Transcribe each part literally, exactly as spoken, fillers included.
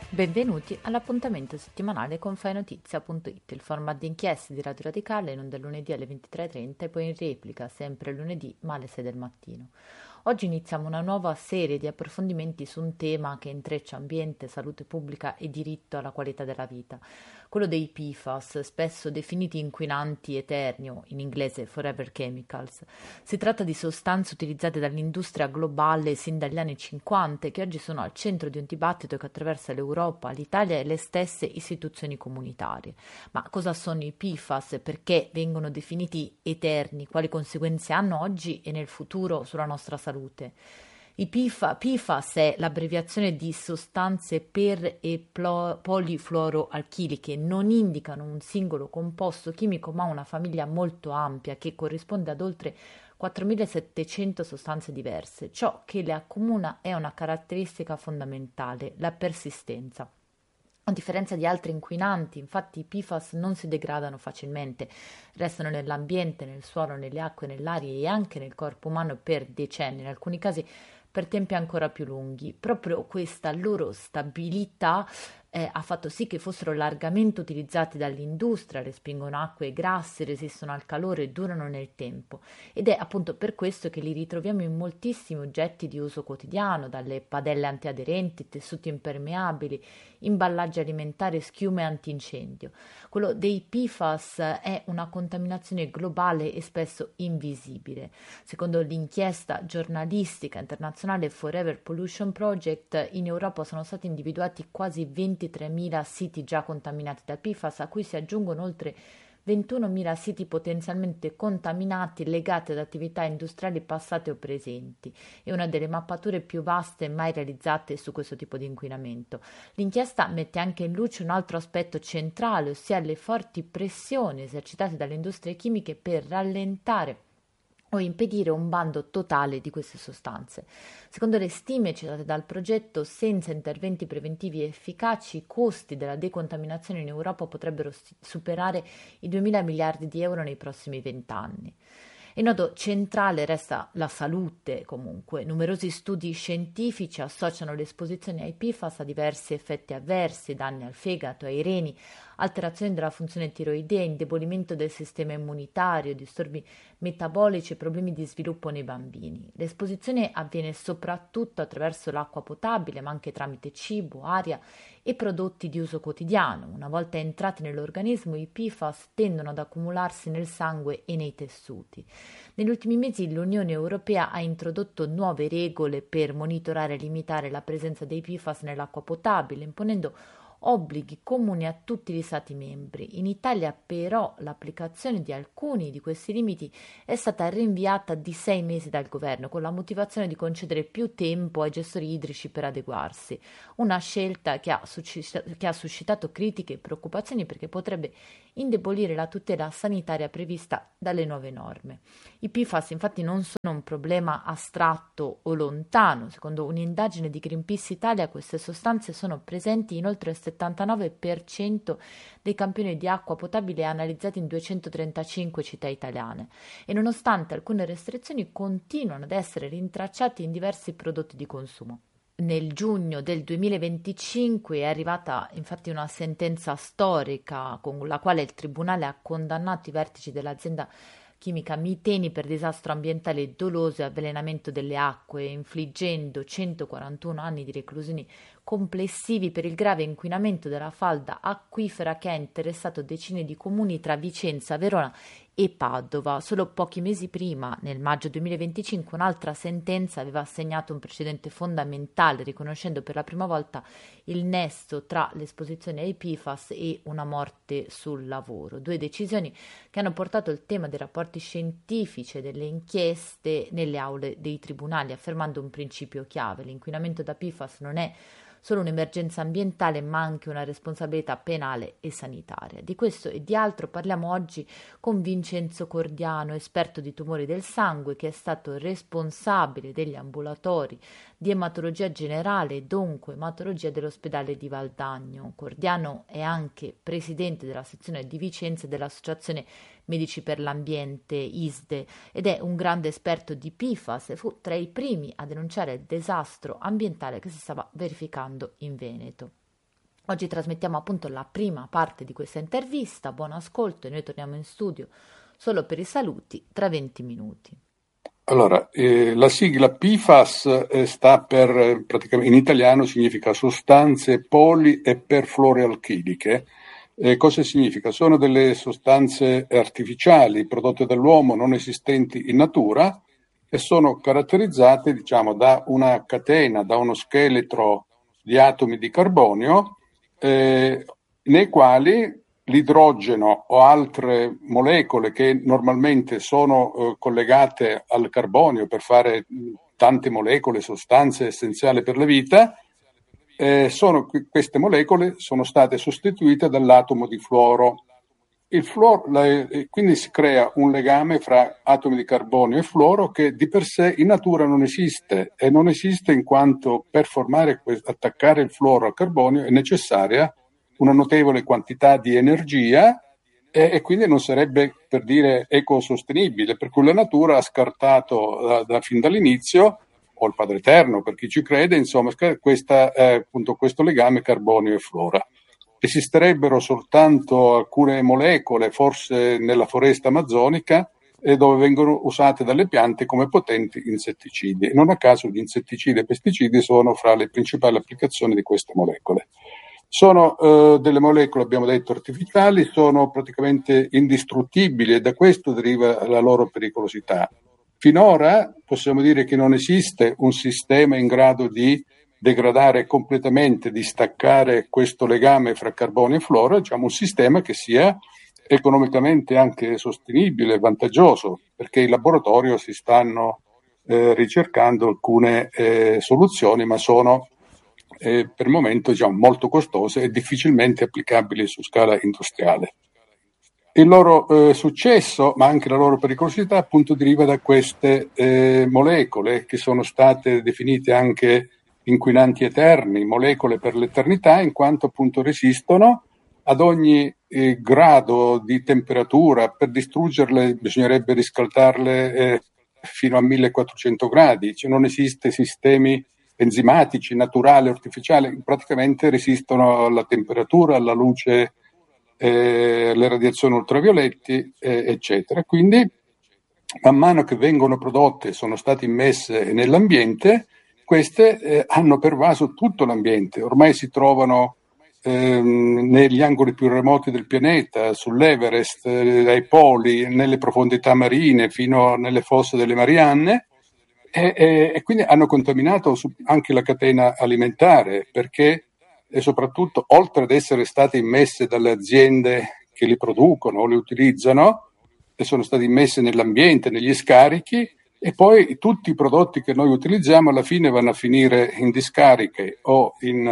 Benvenuti all'appuntamento settimanale con fai notizia punto it, il format di inchieste di Radio Radicale, non dal lunedì alle ventitré e trenta e poi in replica sempre lunedì ma alle sei del mattino. Oggi iniziamo una nuova serie di approfondimenti su un tema che intreccia ambiente, salute pubblica e diritto alla qualità della vita, quello dei P F A S, spesso definiti inquinanti eterni o in inglese forever chemicals. Si tratta di sostanze utilizzate dall'industria globale sin dagli anni cinquanta e che oggi sono al centro di un dibattito che attraversa l'Europa, l'Italia e le stesse istituzioni comunitarie. Ma cosa sono i P F A S? Perché vengono definiti eterni? Quali conseguenze hanno oggi e nel futuro sulla nostra salute? I P F A, P F A S è l'abbreviazione di sostanze per e plo- polifluoroalchiliche, non indicano un singolo composto chimico ma una famiglia molto ampia che corrisponde ad oltre quattromilasettecento sostanze diverse. Ciò che le accomuna è una caratteristica fondamentale, la persistenza. A differenza di altri inquinanti, infatti i P F A S non si degradano facilmente, restano nell'ambiente, nel suolo, nelle acque, nell'aria e anche nel corpo umano per decenni, in alcuni casi per tempi ancora più lunghi. Proprio questa loro stabilità eh, ha fatto sì che fossero largamente utilizzati dall'industria, respingono acque e grassi, resistono al calore e durano nel tempo. Ed è appunto per questo che li ritroviamo in moltissimi oggetti di uso quotidiano, dalle padelle antiaderenti, tessuti impermeabili, imballaggi alimentari, schiume antincendio. Quello dei P F A S è una contaminazione globale e spesso invisibile. Secondo l'inchiesta giornalistica internazionale Forever Pollution Project, in Europa sono stati individuati quasi ventitremila siti già contaminati da P F A S, a cui si aggiungono oltre ventunomila siti potenzialmente contaminati legati ad attività industriali passate o presenti. È una delle mappature più vaste mai realizzate su questo tipo di inquinamento. L'inchiesta mette anche in luce un altro aspetto centrale, ossia le forti pressioni esercitate dalle industrie chimiche per rallentare o impedire un bando totale di queste sostanze. Secondo le stime citate dal progetto, senza interventi preventivi efficaci, i costi della decontaminazione in Europa potrebbero superare i duemila miliardi di euro nei prossimi vent'anni. Il nodo centrale resta la salute, comunque. Numerosi studi scientifici associano l'esposizione ai P F A S a diversi effetti avversi, danni al fegato, ai reni, alterazioni della funzione tiroidea, indebolimento del sistema immunitario, disturbi metabolici e problemi di sviluppo nei bambini. L'esposizione avviene soprattutto attraverso l'acqua potabile, ma anche tramite cibo, aria e prodotti di uso quotidiano. Una volta entrati nell'organismo, i P F A S tendono ad accumularsi nel sangue e nei tessuti. Negli ultimi mesi l'Unione Europea ha introdotto nuove regole per monitorare e limitare la presenza dei P F A S nell'acqua potabile, imponendo obblighi comuni a tutti gli Stati membri. In Italia però l'applicazione di alcuni di questi limiti è stata rinviata di sei mesi dal governo con la motivazione di concedere più tempo ai gestori idrici per adeguarsi, una scelta che ha, suscitato, che ha suscitato critiche e preoccupazioni perché potrebbe indebolire la tutela sanitaria prevista dalle nuove norme. I P F A S infatti non sono un problema astratto o lontano. Secondo un'indagine di Greenpeace Italia, queste sostanze sono presenti in oltre il settantanove per cento dei campioni di acqua potabile analizzati in duecentotrentacinque città italiane e nonostante alcune restrizioni continuano ad essere rintracciati in diversi prodotti di consumo. Nel giugno del duemilaventicinque è arrivata infatti una sentenza storica con la quale il Tribunale ha condannato i vertici dell'azienda chimica Miteni per disastro ambientale doloso e avvelenamento delle acque, infliggendo centoquarantuno anni di reclusione complessivi per il grave inquinamento della falda acquifera che ha interessato decine di comuni tra Vicenza, Verona e Padova. Solo pochi mesi prima, nel maggio duemilaventicinque, un'altra sentenza aveva assegnato un precedente fondamentale, riconoscendo per la prima volta il nesso tra l'esposizione ai P F A S e una morte sul lavoro. Due decisioni che hanno portato il tema dei rapporti scientifici e delle inchieste nelle aule dei tribunali, affermando un principio chiave: l'inquinamento da P F A S non è solo un'emergenza ambientale ma anche una responsabilità penale e sanitaria. Di questo e di altro parliamo oggi con Vincenzo Cordiano, esperto di tumori del sangue, che è stato responsabile degli ambulatori di ematologia generale ed oncoematologia dell'ospedale di Valdagno. Cordiano è anche presidente della sezione di Vicenza dell'Associazione Medici per l'Ambiente I S D E ed è un grande esperto di P F A S e fu tra i primi a denunciare il disastro ambientale che si stava verificando in Veneto. Oggi trasmettiamo appunto la prima parte di questa intervista, buon ascolto e noi torniamo in studio solo per i saluti tra venti minuti. Allora, eh, la sigla P F A S eh, sta per, eh, praticamente in italiano significa sostanze poli e perfluoroalchiliche. Eh, cosa significa? Sono delle sostanze artificiali prodotte dall'uomo non esistenti in natura e sono caratterizzate, diciamo, da una catena, da uno scheletro di atomi di carbonio eh, nei quali l'idrogeno o altre molecole che normalmente sono eh, collegate al carbonio per fare tante molecole, sostanze essenziali per la vita, eh, sono, queste molecole sono state sostituite dall'atomo di fluoro. Il fluoro, la, quindi si crea un legame fra atomi di carbonio e fluoro che di per sé in natura non esiste, e non esiste in quanto per formare, attaccare il fluoro al carbonio è necessaria una notevole quantità di energia e, e quindi non sarebbe, per dire, ecosostenibile, per cui la natura ha scartato da, da fin dall'inizio, o il Padre Eterno per chi ci crede, insomma, questa, eh, appunto, questo legame carbonio e flora. Esisterebbero soltanto alcune molecole, forse nella foresta amazzonica, eh, dove vengono usate dalle piante come potenti insetticidi. E non a caso gli insetticidi e pesticidi sono fra le principali applicazioni di queste molecole. Sono eh, delle molecole, abbiamo detto, artificiali, sono praticamente indistruttibili e da questo deriva la loro pericolosità. Finora possiamo dire che non esiste un sistema in grado di degradare completamente, di staccare questo legame fra carbonio e fluoro, diciamo un sistema che sia economicamente anche sostenibile, vantaggioso, perché in laboratorio si stanno eh, ricercando alcune eh, soluzioni, ma sono eh, per il momento diciamo, molto costose e difficilmente applicabili su scala industriale. Il loro eh, successo, ma anche la loro pericolosità, appunto deriva da queste eh, molecole che sono state definite anche inquinanti eterni, molecole per l'eternità, in quanto appunto resistono ad ogni eh, grado di temperatura. Per distruggerle bisognerebbe riscaldarle eh, fino a millequattrocento gradi, cioè non esiste sistemi enzimatici, naturali, artificiali, praticamente resistono alla temperatura, alla luce, eh, alle radiazioni ultravioletti, eh, eccetera. Quindi, man mano che vengono prodotte, sono state immesse nell'ambiente, queste eh, hanno pervaso tutto l'ambiente. Ormai si trovano ehm, negli angoli più remoti del pianeta, sull'Everest, eh, ai poli, nelle profondità marine, fino nelle fosse delle Marianne. E, e, e quindi hanno contaminato anche la catena alimentare, perché e soprattutto oltre ad essere state immesse dalle aziende che li producono o li utilizzano, e sono state immesse nell'ambiente, negli scarichi, e poi tutti i prodotti che noi utilizziamo alla fine vanno a finire in discariche o in,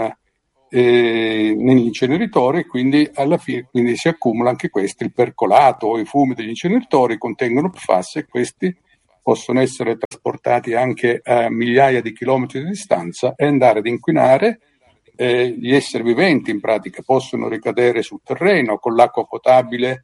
eh, negli inceneritori, quindi alla fine quindi si accumula anche questo, il percolato o i fumi degli inceneritori contengono P F A S e questi possono essere trasportati anche a migliaia di chilometri di distanza e andare ad inquinare. Eh, gli esseri viventi in pratica possono ricadere sul terreno con l'acqua potabile.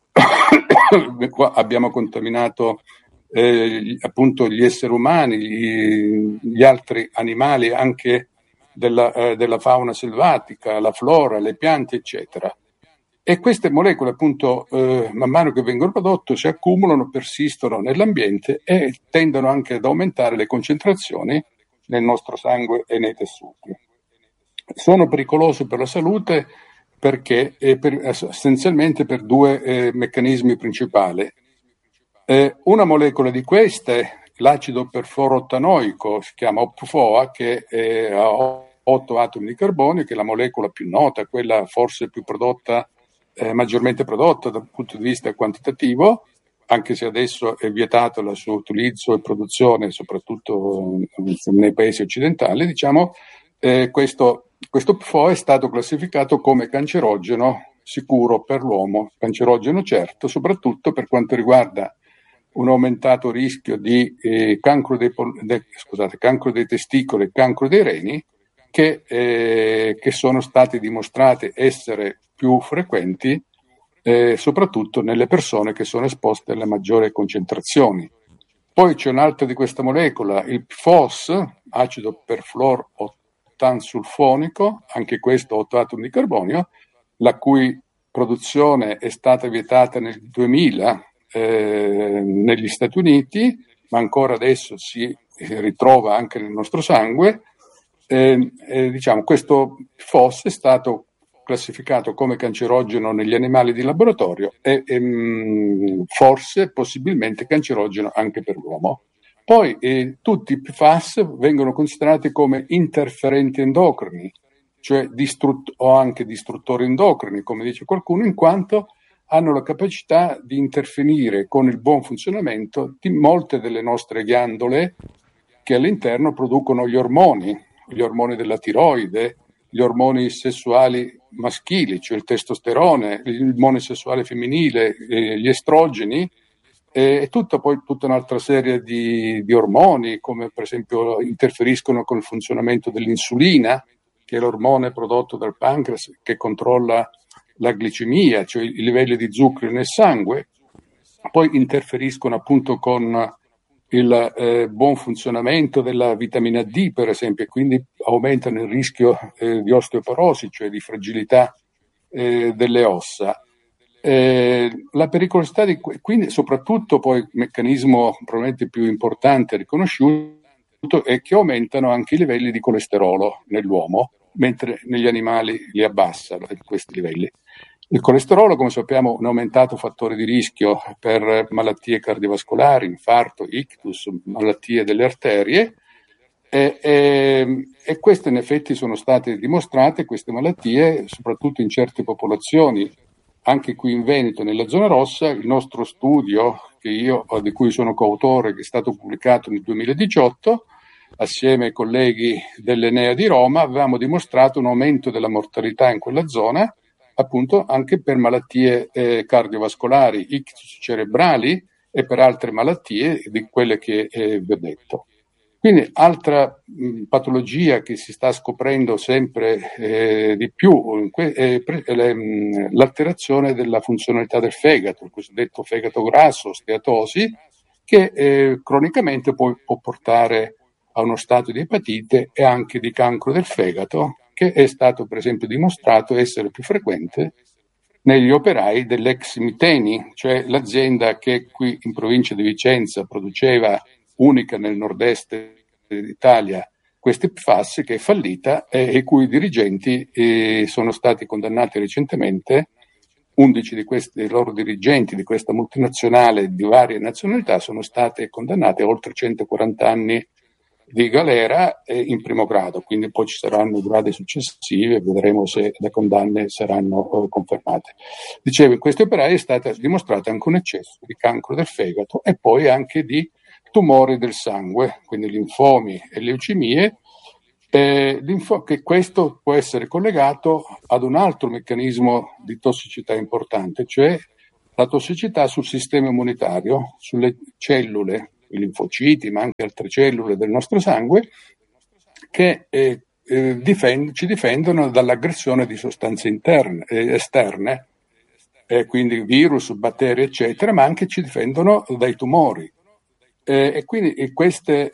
Qua abbiamo contaminato eh, appunto gli esseri umani, gli, gli altri animali anche della, eh, della fauna selvatica, la flora, le piante, eccetera. E queste molecole, appunto, eh, man mano che vengono prodotte, si accumulano, persistono nell'ambiente e tendono anche ad aumentare le concentrazioni nel nostro sangue e nei tessuti. Sono pericolose per la salute perché eh, per, essenzialmente per due eh, meccanismi principali. Eh, una molecola di queste, l'acido perfluorottanoico, si chiama O P F O A, che eh, ha otto atomi di carbonio, che è la molecola più nota, quella forse più prodotta, eh, maggiormente prodotta dal punto di vista quantitativo, anche se adesso è vietato il suo utilizzo e produzione, soprattutto nei paesi occidentali, diciamo, eh, questo, questo P F O è stato classificato come cancerogeno sicuro per l'uomo, cancerogeno certo, soprattutto per quanto riguarda un aumentato rischio di eh, cancro, dei, de, scusate, cancro dei testicoli e cancro dei reni, che, eh, che sono stati dimostrati essere più frequenti eh, soprattutto nelle persone che sono esposte alle maggiori concentrazioni. Poi c'è un'altra di questa molecola, il P F O S, acido perfluorottanoico, tansulfonico, anche questo otto atomi di carbonio, la cui produzione è stata vietata nel duemila eh, negli Stati Uniti, ma ancora adesso si ritrova anche nel nostro sangue. Eh, eh, diciamo, questo P F O S è stato classificato come cancerogeno negli animali di laboratorio e, e mh, forse possibilmente cancerogeno anche per l'uomo. Poi eh, tutti i P F A S vengono considerati come interferenti endocrini, cioè distrutt- o anche distruttori endocrini, come dice qualcuno, in quanto hanno la capacità di interferire con il buon funzionamento di molte delle nostre ghiandole che all'interno producono gli ormoni, gli ormoni della tiroide, gli ormoni sessuali maschili, cioè il testosterone, l'ormone sessuale femminile, eh, gli estrogeni, e, e tutta poi tutta un'altra serie di, di ormoni, come per esempio interferiscono con il funzionamento dell'insulina, che è l'ormone prodotto dal pancreas che controlla la glicemia, cioè i livelli di zucchero nel sangue, poi interferiscono appunto con il eh, buon funzionamento della vitamina D, per esempio, e quindi aumentano il rischio eh, di osteoporosi, cioè di fragilità eh, delle ossa. Eh, la pericolosità di quindi soprattutto poi il meccanismo probabilmente più importante riconosciuto è che aumentano anche i livelli di colesterolo nell'uomo, mentre negli animali li abbassano questi livelli. Il colesterolo, come sappiamo, è un aumentato fattore di rischio per malattie cardiovascolari, infarto, ictus, malattie delle arterie, e, e, e queste in effetti sono state dimostrate, queste malattie, soprattutto in certe popolazioni, anche qui in Veneto, nella zona rossa. Il nostro studio, che io, di cui sono coautore, che è stato pubblicato nel duemiladiciotto, assieme ai colleghi dell'Enea di Roma, avevamo dimostrato un aumento della mortalità in quella zona, appunto anche per malattie eh, cardiovascolari, ictus cerebrali e per altre malattie di quelle che eh, vi ho detto. Quindi altra mh, patologia che si sta scoprendo sempre eh, di più è eh, l'alterazione della funzionalità del fegato, il cosiddetto fegato grasso, steatosi, che eh, cronicamente poi può portare a uno stato di epatite e anche di cancro del fegato, che è stato per esempio dimostrato essere più frequente negli operai dell'ex Miteni, cioè l'azienda che qui in provincia di Vicenza produceva, unica nel nord-est d'Italia, queste P F A S, che è fallita e i cui dirigenti eh, sono stati condannati recentemente. undici di questi dei loro dirigenti di questa multinazionale di varie nazionalità sono state condannate a oltre centoquaranta anni di galera eh, in primo grado, quindi poi ci saranno gradi successivi e vedremo se le condanne saranno eh, confermate. Dicevo, in questi operai è stata dimostrata anche un eccesso di cancro del fegato e poi anche di tumori del sangue, quindi linfomi e leucemie, eh, che questo può essere collegato ad un altro meccanismo di tossicità importante, cioè la tossicità sul sistema immunitario, sulle cellule, i linfociti, ma anche altre cellule del nostro sangue, che eh, eh, difend- ci difendono dall'aggressione di sostanze interne, eh, esterne, eh, quindi virus, batteri, eccetera, ma anche ci difendono dai tumori. Eh, e quindi e queste,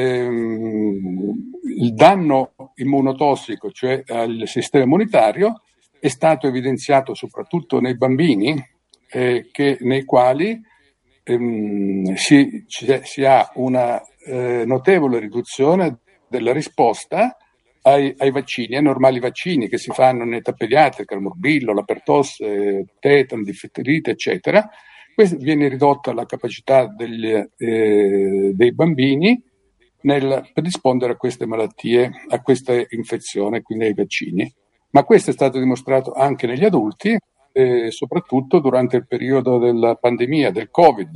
ehm, il danno immunotossico, cioè al sistema immunitario, è stato evidenziato soprattutto nei bambini, eh, che, nei quali ehm, si, si ha una eh, notevole riduzione della risposta ai, ai vaccini, ai normali vaccini che si fanno in età pediatrica, il morbillo, la pertosse, tetano, difterite, eccetera. Questa viene ridotta la capacità degli, eh, dei bambini nel predispondere a queste malattie, a queste infezioni, quindi ai vaccini. Ma questo è stato dimostrato anche negli adulti, eh, soprattutto durante il periodo della pandemia, del Covid.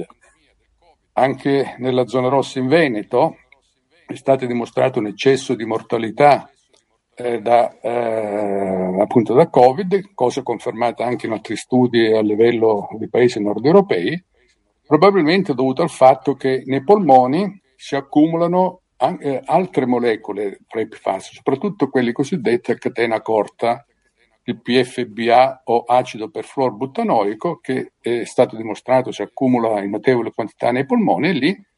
Anche nella zona rossa in Veneto è stato dimostrato un eccesso di mortalità eh, da, eh, appunto da Covid, cosa confermata anche in altri studi a livello di paesi nord europei, probabilmente dovuto al fatto che nei polmoni si accumulano anche altre molecole tra i P F A S, soprattutto quelli cosiddetti a catena corta, il P F B A o acido perfluorobutanoico, che è stato dimostrato si accumula in notevole quantità nei polmoni, e lì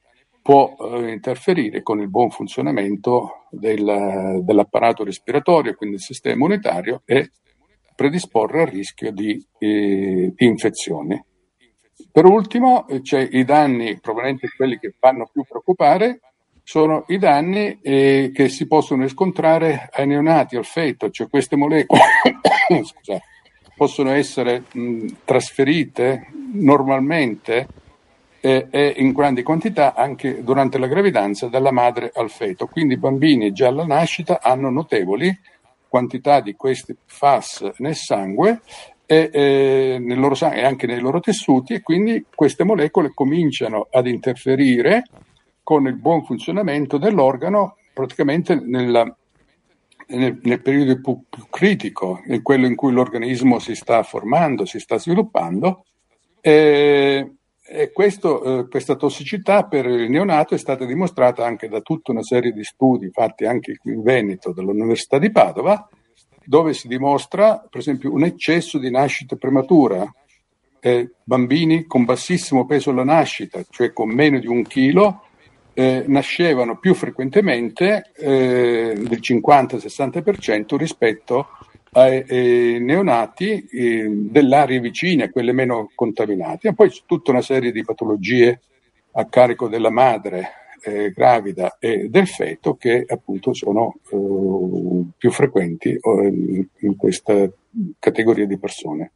può eh, interferire con il buon funzionamento del, dell'apparato respiratorio, quindi del sistema immunitario, e predisporre al rischio di, eh, di infezioni. Per ultimo, eh, c'è i danni, probabilmente quelli che fanno più preoccupare, sono i danni eh, che si possono riscontrare ai neonati, al feto, cioè queste molecole scusa, possono essere mh, trasferite normalmente e, e in grandi quantità anche durante la gravidanza dalla madre al feto. Quindi i bambini già alla nascita hanno notevoli quantità di questi P F A S nel sangue e, e, nel loro sangue e anche nei loro tessuti, e quindi queste molecole cominciano ad interferire con il buon funzionamento dell'organo praticamente nella, nel, nel periodo più, più critico, in quello in cui l'organismo si sta formando, si sta sviluppando, e, e questo, eh, questa tossicità per il neonato è stata dimostrata anche da tutta una serie di studi fatti anche qui in Veneto dall'Università di Padova, dove si dimostra per esempio un eccesso di nascita prematura, eh, bambini con bassissimo peso alla nascita, cioè con meno di un chilo, Eh, nascevano più frequentemente eh, del cinquanta sessanta per cento rispetto ai eh, neonati eh, delle aree vicine, quelle meno contaminate. E poi tutta una serie di patologie a carico della madre eh, gravida e del feto che appunto sono eh, più frequenti eh, in questa categoria di persone.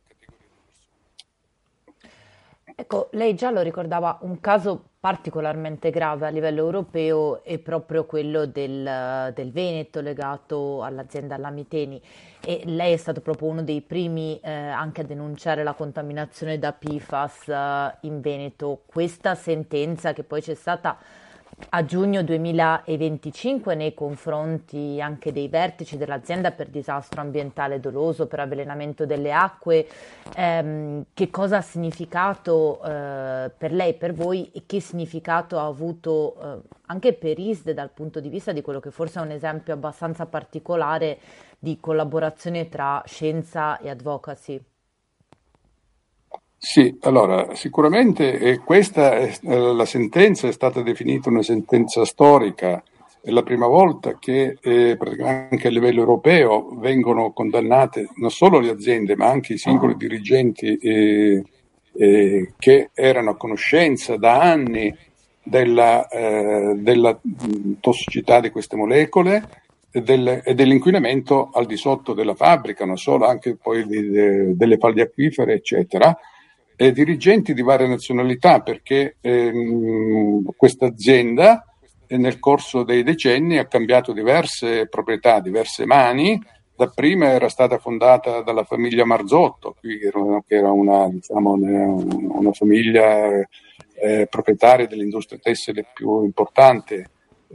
Ecco, lei già lo ricordava, un caso particolarmente grave a livello europeo è proprio quello del, del Veneto legato all'azienda Lamiteni, e lei è stato proprio uno dei primi eh, anche a denunciare la contaminazione da P F A S eh, in Veneto. Questa sentenza che poi c'è stata a giugno duemilaventicinque nei confronti anche dei vertici dell'azienda per disastro ambientale doloso, per avvelenamento delle acque, ehm, che cosa ha significato eh, per lei, per voi, e che significato ha avuto eh, anche per I S D E dal punto di vista di quello che forse è un esempio abbastanza particolare di collaborazione tra scienza e advocacy? Sì, allora sicuramente eh, questa è, eh, la sentenza è stata definita una sentenza storica, è la prima volta che eh, praticamente anche a livello europeo vengono condannate non solo le aziende ma anche i singoli dirigenti eh, eh, che erano a conoscenza da anni della, eh, della mh, tossicità di queste molecole e, del, e dell'inquinamento al di sotto della fabbrica, non solo, anche poi di, de, delle falde acquifere, eccetera. Eh, dirigenti di varie nazionalità, perché ehm, questa azienda eh, nel corso dei decenni ha cambiato diverse proprietà, diverse mani. Dapprima era stata fondata dalla famiglia Marzotto, qui era, che era una, diciamo, una, una famiglia eh, proprietaria dell'industria tessile più importante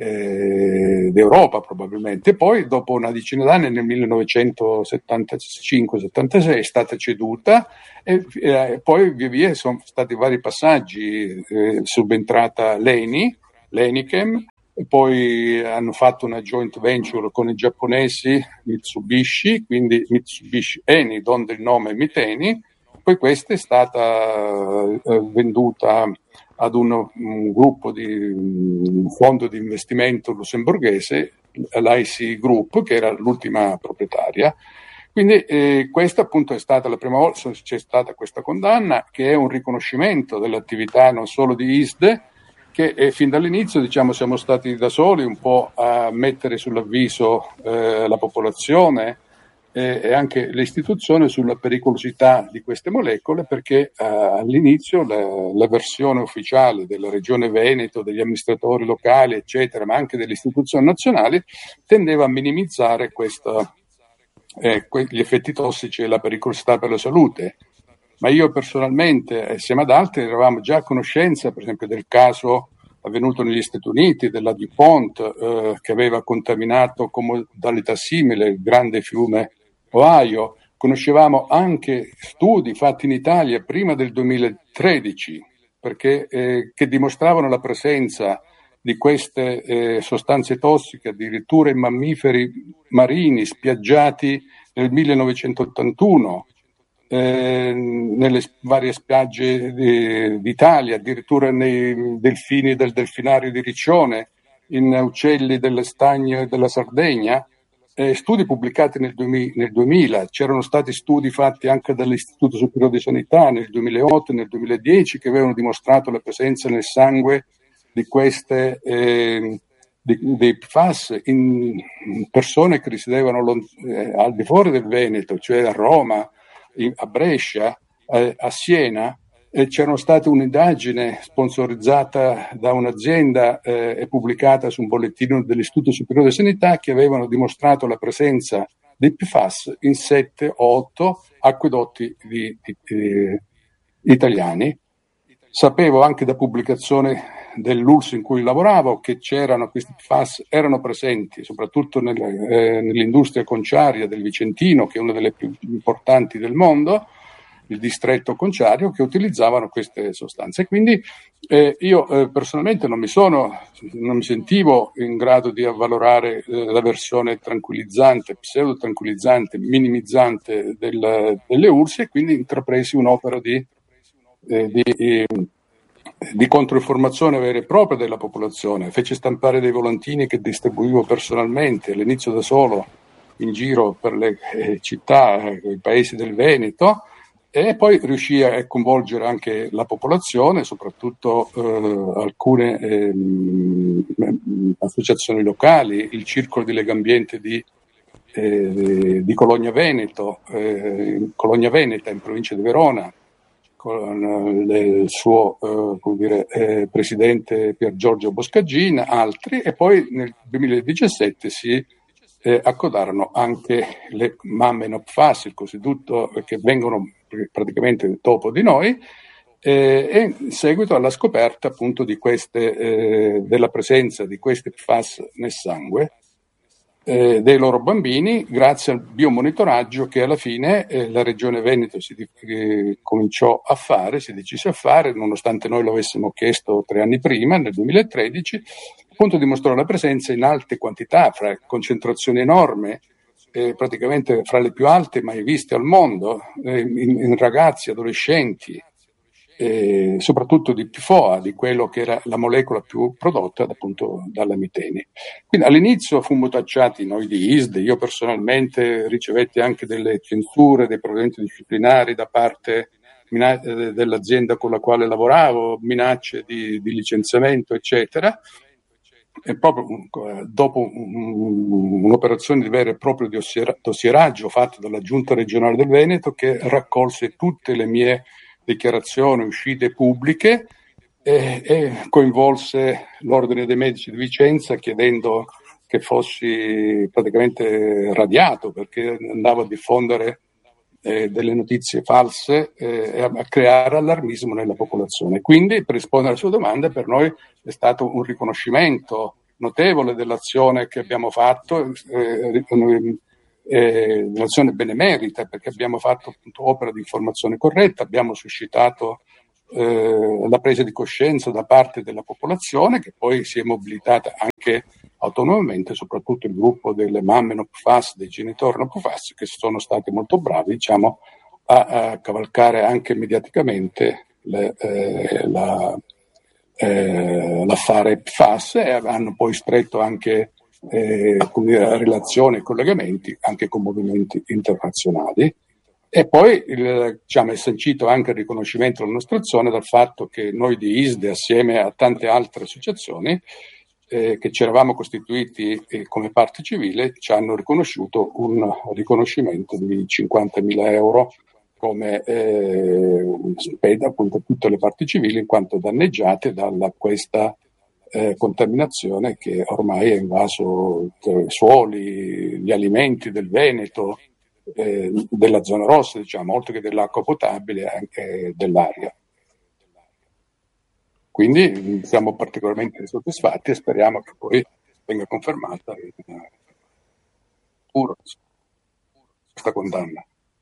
eh, d'Europa probabilmente. Poi dopo una decina d'anni, nel millenovecentosettantacinque settantasei, è stata ceduta e eh, poi via via sono stati vari passaggi, eh, subentrata Leni, Lenichem, e poi hanno fatto una joint venture con i giapponesi Mitsubishi, quindi Mitsubishi Eni, donde il nome Miteni. Poi questa è stata eh, venduta ad un, un gruppo di un fondo di investimento lussemburghese, l'I C Group, che era l'ultima proprietaria. Quindi eh, questa appunto è stata la prima volta, c'è stata questa condanna, che è un riconoscimento dell'attività non solo di I S D E, che eh, fin dall'inizio, diciamo, siamo stati da soli un po' a mettere sull'avviso eh, la popolazione eh, e anche le istituzioni sulla pericolosità di queste molecole, perché eh, all'inizio la, la versione ufficiale della Regione Veneto, degli amministratori locali, eccetera, ma anche delle istituzioni nazionali, tendeva a minimizzare questa, eh, que- gli effetti tossici e la pericolosità per la salute. Ma io personalmente, assieme ad altri, eravamo già a conoscenza, per esempio, del caso avvenuto negli Stati Uniti della DuPont, eh, che aveva contaminato con modalità simile il grande fiume Ohio. Conoscevamo anche studi fatti in Italia prima del duemilatredici, perché, eh, che dimostravano la presenza di queste eh, sostanze tossiche addirittura in mammiferi marini spiaggiati nel millenovecentottantuno. eh, nelle varie spiagge di, d'Italia, addirittura nei delfini del delfinario di Riccione, in uccelli delle stagne della Sardegna. Eh, studi pubblicati nel, duemila, nel duemila, c'erano stati studi fatti anche dall'Istituto Superiore di Sanità nel duemilaotto e nel duemiladieci che avevano dimostrato la presenza nel sangue di queste eh, di, dei P F A S in persone che risiedevano lont- eh, al di fuori del Veneto, cioè a Roma, in, a Brescia, eh, a Siena. E c'era stata un'indagine sponsorizzata da un'azienda eh, e pubblicata su un bollettino dell'Istituto Superiore di Sanità che avevano dimostrato la presenza di P F A S in sette o otto acquedotti di, di, di, italiani. Sapevo anche da pubblicazione dell'U L S S in cui lavoravo che c'erano questi P F A S, erano presenti soprattutto nel, eh, nell'industria conciaria del Vicentino, che è una delle più importanti del mondo, il distretto conciario, che utilizzavano queste sostanze. Quindi eh, io eh, personalmente non mi sono, non mi sentivo in grado di avvalorare eh, la versione tranquillizzante, pseudotranquillizzante, minimizzante del, delle U L S S, e quindi intrapresi un'opera di, eh, di, eh, di controinformazione vera e propria della popolazione. Feci stampare dei volantini che distribuivo personalmente, all'inizio da solo, in giro per le eh, città, eh, i paesi del Veneto, e poi riuscì a coinvolgere anche la popolazione, soprattutto eh, alcune eh, associazioni locali, il Circolo di Legambiente di, eh, di Cologna Veneto, eh, Cologna Veneta in provincia di Verona, con il suo eh, come dire, eh, presidente Pier Giorgio Boscagin, altri, e poi nel duemiladiciassette si eh, accodarono anche le mamme no P F A S, il cosiddetto, che vengono praticamente dopo di noi, eh, e in seguito alla scoperta appunto di queste, eh, della presenza di queste P F A S nel sangue eh, dei loro bambini, grazie al biomonitoraggio che alla fine eh, la Regione Veneto si eh, cominciò a fare, si decise a fare, nonostante noi lo avessimo chiesto tre anni prima, nel duemilatredici, appunto dimostrò la presenza in alte quantità, fra concentrazioni enormi, eh, praticamente fra le più alte mai viste al mondo, eh, in, in ragazzi, adolescenti, eh, soprattutto di P F O A, di quello che era la molecola più prodotta appunto dalla miteni. Quindi all'inizio fummo tacciati noi di I S D, io personalmente ricevetti anche delle censure, dei provvedimenti disciplinari da parte mina- eh, dell'azienda con la quale lavoravo, minacce di, di licenziamento, eccetera. E proprio uh, dopo un, un'operazione di vero e proprio dossieraggio fatta dalla Giunta regionale del Veneto, che raccolse tutte le mie dichiarazioni, uscite pubbliche, e, e coinvolse l'Ordine dei Medici di Vicenza chiedendo che fossi praticamente radiato, perché andavo a diffondere eh, delle notizie false eh, e a, a creare allarmismo nella popolazione. Quindi, per rispondere alla sua domanda, per noi è stato un riconoscimento notevole dell'azione che abbiamo fatto, eh, eh, un'azione benemerita, perché abbiamo fatto appunto opera di informazione corretta, abbiamo suscitato eh, la presa di coscienza da parte della popolazione, che poi si è mobilitata anche autonomamente, soprattutto il gruppo delle mamme no P F A S, dei genitori no P F A S, che sono stati molto bravi, diciamo, a, a cavalcare anche mediaticamente le, eh, la, eh, l'affare P F A S, e hanno poi stretto anche eh, come dire, relazioni e collegamenti anche con movimenti internazionali. E poi il, diciamo, è sancito anche il riconoscimento della nostra azione dal fatto che noi di I S D E, assieme a tante altre associazioni eh, che ci eravamo costituiti eh, come parte civile, ci hanno riconosciuto un riconoscimento di cinquantamila euro come eh, spesa appunto a tutte le parti civili in quanto danneggiate da questa eh, contaminazione che ormai ha invaso i suoli, gli alimenti del Veneto, eh, della zona rossa, diciamo, oltre che dell'acqua potabile, anche dell'aria. Quindi siamo particolarmente soddisfatti e speriamo che poi venga confermata pure questa condanna.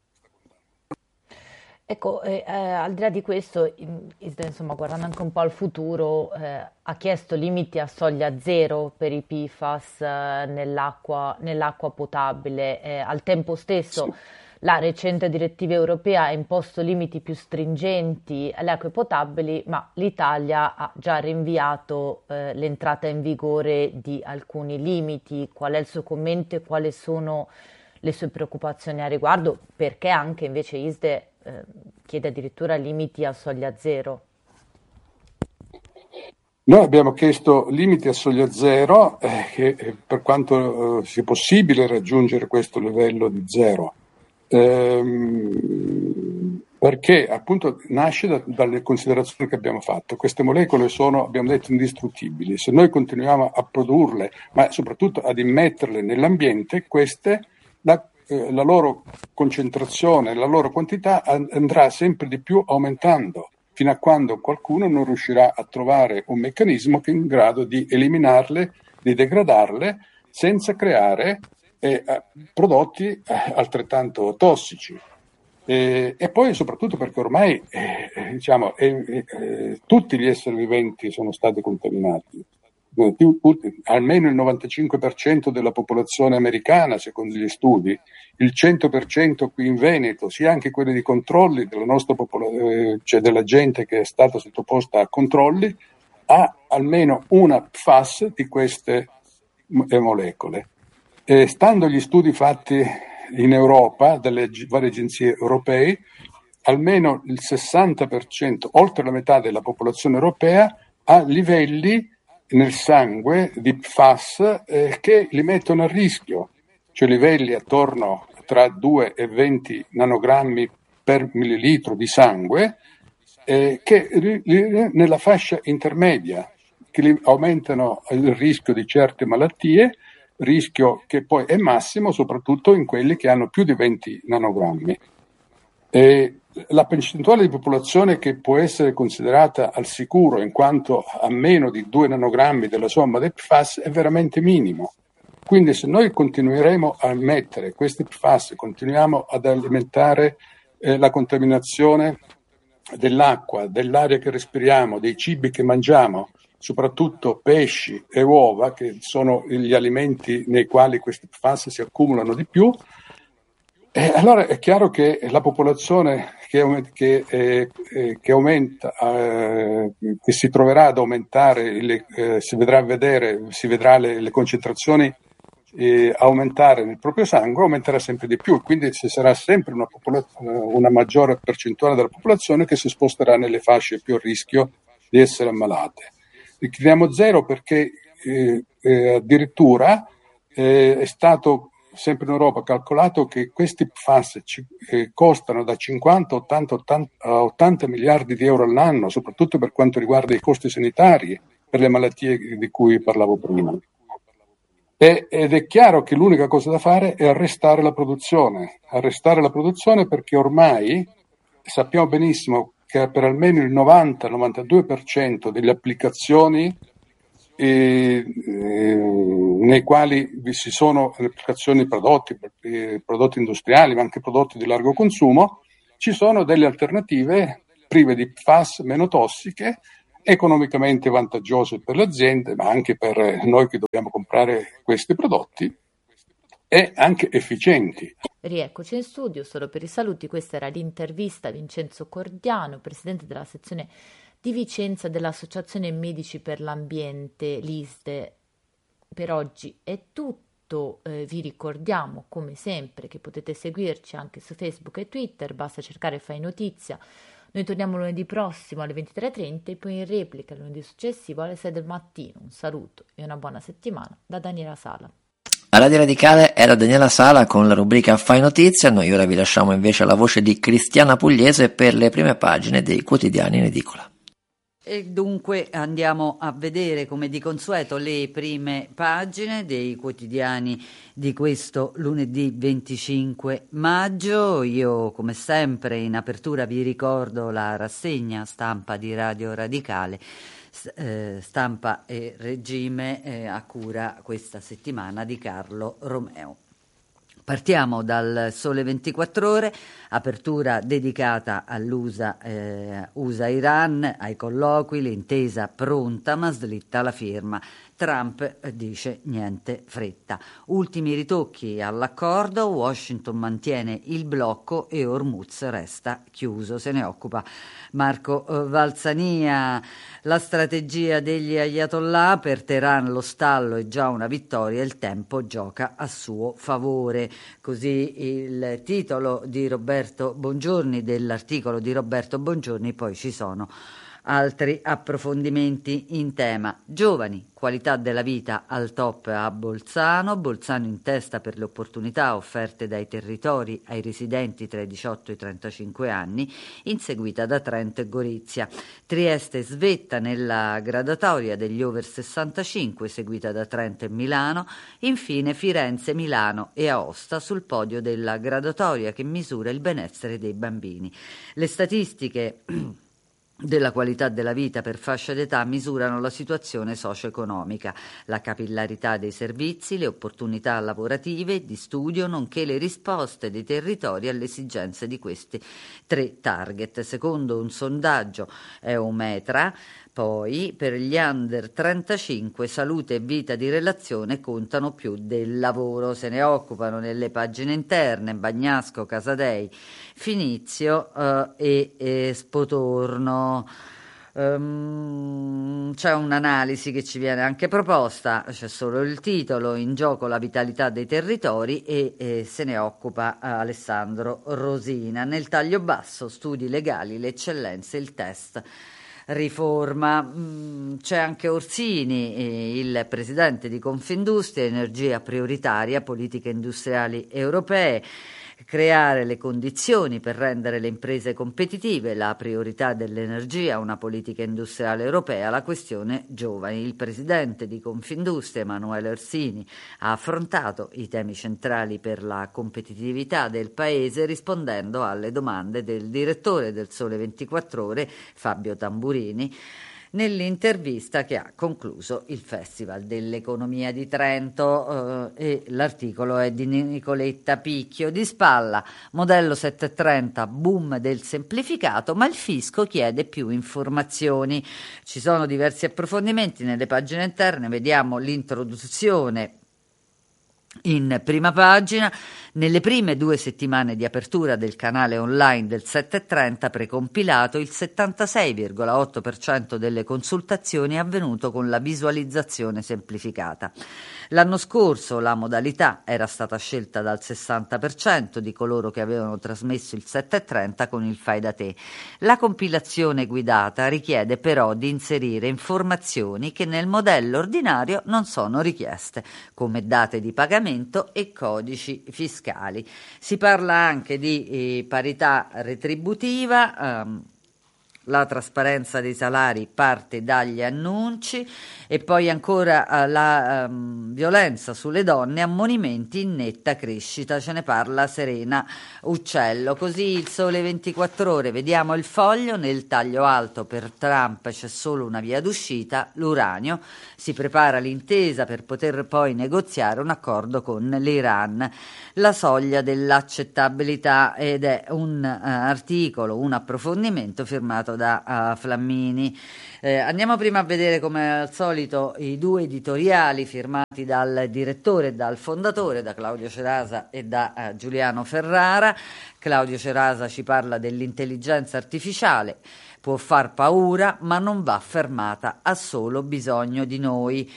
Ecco, eh, eh, al di là di questo, in- insomma, guardando anche un po' al futuro, eh, ha chiesto limiti a soglia zero per i P F A S eh, nell'acqua nell'acqua potabile. Eh, al tempo Sì. stesso, La recente direttiva europea ha imposto limiti più stringenti alle acque potabili, ma l'Italia ha già rinviato eh, l'entrata in vigore di alcuni limiti. Qual è il suo commento e quali sono le sue preoccupazioni a riguardo? Perché anche invece ISDE eh, chiede addirittura limiti a soglia zero. Noi abbiamo chiesto limiti a soglia zero, eh, che, per quanto eh, sia possibile raggiungere questo livello di zero, ehm, perché appunto nasce da, dalle considerazioni che abbiamo fatto. Queste molecole sono, abbiamo detto, indistruttibili. Se noi continuiamo a produrle, ma soprattutto ad immetterle nell'ambiente, queste, la, eh, la loro concentrazione, la loro quantità andrà sempre di più aumentando, fino a quando qualcuno non riuscirà a trovare un meccanismo che è in grado di eliminarle, di degradarle, senza creare eh, prodotti eh, altrettanto tossici. Eh, e poi soprattutto perché ormai eh, diciamo, eh, eh, tutti gli esseri viventi sono stati contaminati. Più, almeno il novantacinque per cento della popolazione americana, secondo gli studi, il cento per cento qui in Veneto, sia anche quelli di controlli della nostra popolazione, cioè della gente che è stata sottoposta a controlli, ha almeno una P F A S di queste molecole. E stando agli studi fatti in Europa dalle varie agenzie europee, almeno il sessanta per cento, oltre la metà della popolazione europea, ha livelli nel sangue di P F A S eh, che li mettono a rischio, cioè livelli attorno tra due e venti nanogrammi per millilitro di sangue, eh, che ri, ri, nella fascia intermedia, che li aumentano il rischio di certe malattie, rischio che poi è massimo soprattutto in quelli che hanno più di venti nanogrammi. E la percentuale di popolazione che può essere considerata al sicuro in quanto a meno di due nanogrammi della somma del P F A S è veramente minimo. Quindi se noi continueremo a mettere questi P F A S, continuiamo ad alimentare eh, la contaminazione dell'acqua, dell'aria che respiriamo, dei cibi che mangiamo, soprattutto pesci e uova, che sono gli alimenti nei quali questi P F A S si accumulano di più, e allora è chiaro che la popolazione che, che, eh, che aumenta, eh, che si troverà ad aumentare, le, eh, si vedrà vedere, si vedrà le, le concentrazioni eh, aumentare nel proprio sangue, aumenterà sempre di più, e quindi ci sarà sempre una, popolaz- una maggiore percentuale della popolazione che si sposterà nelle fasce più a rischio di essere ammalate. Chiediamo zero perché eh, eh, addirittura eh, è stato sempre in Europa calcolato che questi P F A S ci, eh, costano da cinquanta a ottanta miliardi di euro all'anno, soprattutto per quanto riguarda i costi sanitari per le malattie di cui parlavo prima. E, ed è chiaro che l'unica cosa da fare è arrestare la produzione, arrestare la produzione perché ormai sappiamo benissimo che per almeno il novanta novantadue per cento delle applicazioni E, eh, nei quali vi si sono le applicazioni di prodotti, eh, prodotti industriali, ma anche prodotti di largo consumo, ci sono delle alternative prive di P F A S, meno tossiche, economicamente vantaggiose per le aziende, ma anche per noi che dobbiamo comprare questi prodotti, e anche efficienti. Rieccoci in studio, solo per i saluti, questa era l'intervista a Vincenzo Cordiano, presidente della sezione di Vicenza dell'Associazione Medici per l'Ambiente, l'ISDE. Per oggi è tutto, eh, vi ricordiamo come sempre che potete seguirci anche su Facebook e Twitter, basta cercare Fai Notizia. Noi torniamo lunedì prossimo alle ventitré e trenta e poi in replica lunedì successivo alle sei del mattino. Un saluto e una buona settimana da Daniela Sala. A Radio Radicale era Daniela Sala con la rubrica Fai Notizia, noi ora vi lasciamo invece alla voce di Cristiana Pugliese per le prime pagine dei quotidiani in edicola. E dunque andiamo a vedere come di consueto le prime pagine dei quotidiani di questo lunedì venticinque maggio. Io come sempre in apertura vi ricordo la rassegna stampa di Radio Radicale, eh, stampa e regime eh, a cura questa settimana di Carlo Romeo. Partiamo dal Sole ventiquattro Ore, apertura dedicata all'U S A, eh, U S A-Iran, ai colloqui, l'intesa pronta ma slitta la firma Trump dice niente fretta. Ultimi ritocchi all'accordo, Washington mantiene il blocco e Hormuz resta chiuso. Se ne occupa Marco Valsania. La strategia degli ayatollah: per Teheran lo stallo è già una vittoria, il tempo gioca a suo favore. Così il titolo di Roberto Bongiorni, dell'articolo di Roberto Bongiorni. Poi ci sono altri approfondimenti in tema. Giovani, qualità della vita al top a Bolzano, Bolzano in testa per le opportunità offerte dai territori ai residenti tra i diciotto e i trentacinque anni, inseguita da Trento e Gorizia. Trieste svetta nella gradatoria degli over sessantacinque, seguita da Trento e Milano. Infine Firenze, Milano e Aosta sul podio della gradatoria che misura il benessere dei bambini. Le statistiche della qualità della vita per fascia d'età misurano la situazione socio-economica, la capillarità dei servizi, le opportunità lavorative e di studio, nonché le risposte dei territori alle esigenze di questi tre target. Secondo un sondaggio Eumetra, poi, per gli under trentacinque salute e vita di relazione contano più del lavoro. Se ne occupano nelle pagine interne Bagnasco, Casadei, Finizio eh, e, e Spotorno. Um, c'è un'analisi che ci viene anche proposta, c'è solo il titolo: in gioco la vitalità dei territori, e, e se ne occupa Alessandro Rosina. Nel taglio basso, studi legali, le eccellenze, il test riforma. C'è anche Orsini, il presidente di Confindustria, energia prioritaria, politiche industriali europee, creare le condizioni per rendere le imprese competitive, la priorità dell'energia, una politica industriale europea, la questione giovani. Il presidente di Confindustria, Emanuele Orsini, ha affrontato i temi centrali per la competitività del paese rispondendo alle domande del direttore del Sole ventiquattro Ore, Fabio Tamburini, nell'intervista che ha concluso il Festival dell'Economia di Trento, eh, e l'articolo è di Nicoletta Picchio. Di spalla, modello settecentotrenta, boom del semplificato, ma il fisco chiede più informazioni. Ci sono diversi approfondimenti nelle pagine interne, vediamo l'introduzione in prima pagina. Nelle prime due settimane di apertura del canale online del settecentotrenta precompilato, il settantasei virgola otto per cento delle consultazioni è avvenuto con la visualizzazione semplificata. L'anno scorso la modalità era stata scelta dal sessanta per cento di coloro che avevano trasmesso il settecentotrenta con il fai da te. La compilazione guidata richiede però di inserire informazioni che nel modello ordinario non sono richieste, come date di pagamento e codici fiscali. Si parla anche di eh, parità retributiva. ehm, La trasparenza dei salari parte dagli annunci, e poi ancora uh, la um, violenza sulle donne, ammonimenti in netta crescita. Ce ne parla Serena Uccello. Così il Sole ventiquattro Ore, vediamo il Foglio. Nel taglio alto: per Trump c'è solo una via d'uscita, l'uranio. Si prepara l'intesa per poter poi negoziare un accordo con l'Iran. La soglia dell'accettabilità, ed è un uh, articolo, un approfondimento firmato da uh, Flammini. Eh, andiamo prima a vedere, come al solito, i due editoriali firmati dal direttore e dal fondatore, da Claudio Cerasa e da uh, Giuliano Ferrara. Claudio Cerasa ci parla dell'intelligenza artificiale. Può far paura, ma non va fermata, ha solo bisogno di noi.